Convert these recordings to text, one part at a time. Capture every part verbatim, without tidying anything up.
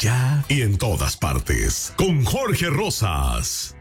allá y en todas partes. Con Jorge Rosas.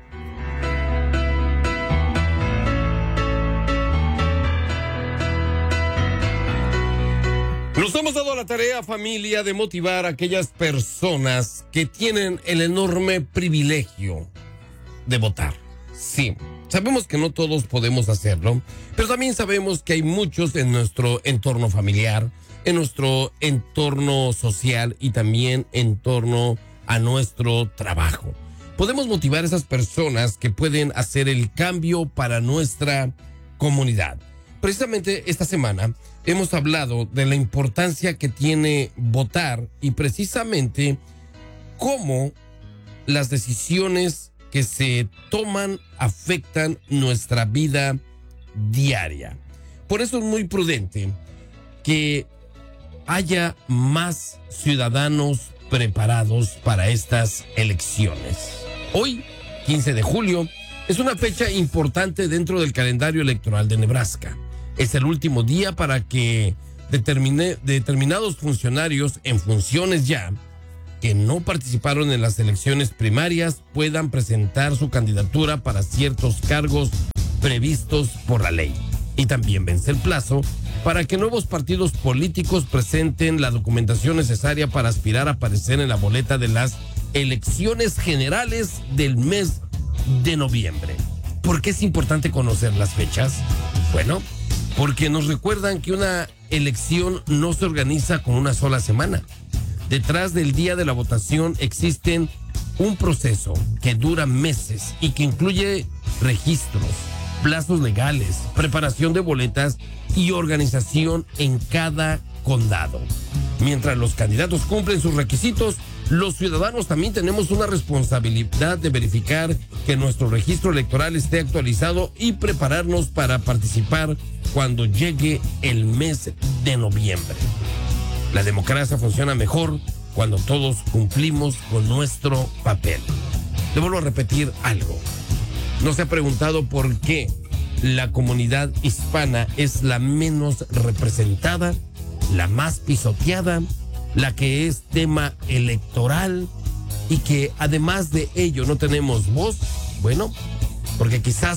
Nos hemos dado la tarea, familia, de motivar a aquellas personas que tienen el enorme privilegio de votar. Sí, sabemos que no todos podemos hacerlo, pero también sabemos que hay muchos en nuestro entorno familiar, en nuestro entorno social y también en torno a nuestro trabajo. Podemos motivar a esas personas que pueden hacer el cambio para nuestra comunidad. Precisamente esta semana hemos hablado de la importancia que tiene votar y precisamente cómo las decisiones que se toman afectan nuestra vida diaria. Por eso es muy prudente que haya más ciudadanos preparados para estas elecciones. Hoy, quince de julio, es una fecha importante dentro del calendario electoral de Nebraska. Es el último día para que determine, determinados funcionarios en funciones ya, que no participaron en las elecciones primarias, puedan presentar su candidatura para ciertos cargos previstos por la ley. Y también vence el plazo para que nuevos partidos políticos presenten la documentación necesaria para aspirar a aparecer en la boleta de las elecciones generales del mes de noviembre. ¿Por qué es importante conocer las fechas? Bueno, porque nos recuerdan que una elección no se organiza con una sola semana. Detrás del día de la votación existen un proceso que dura meses y que incluye registros, plazos legales, preparación de boletas y organización en cada condado. Mientras los candidatos cumplen sus requisitos, los ciudadanos también tenemos una responsabilidad de verificar que nuestro registro electoral esté actualizado y prepararnos para participar cuando llegue el mes de noviembre. La democracia funciona mejor cuando todos cumplimos con nuestro papel. Le vuelvo a repetir algo. ¿No se ha preguntado por qué la comunidad hispana es la menos representada, la más pisoteada, la que es tema electoral y que además de ello no tenemos voz? Bueno, porque quizás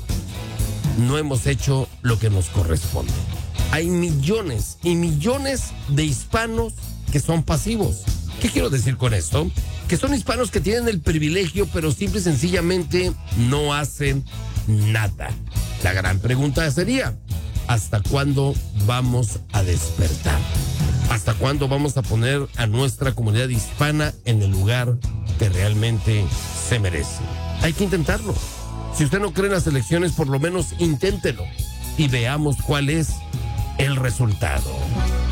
no hemos hecho lo que nos corresponde. Hay millones y millones de hispanos que son pasivos. ¿Qué quiero decir con esto? Que son hispanos que tienen el privilegio, pero simple y sencillamente no hacen nada. La gran pregunta sería, ¿hasta cuándo vamos a despertar? ¿Hasta cuándo vamos a poner a nuestra comunidad hispana en el lugar que realmente se merece? Hay que intentarlo. Si usted no cree en las elecciones, por lo menos inténtelo y veamos cuál es el resultado.